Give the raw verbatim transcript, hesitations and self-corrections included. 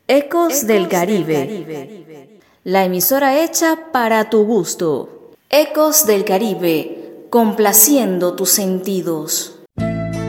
Ecos del Caribe, la emisora hecha para tu gusto. Ecos del Caribe, complaciendo tus sentidos.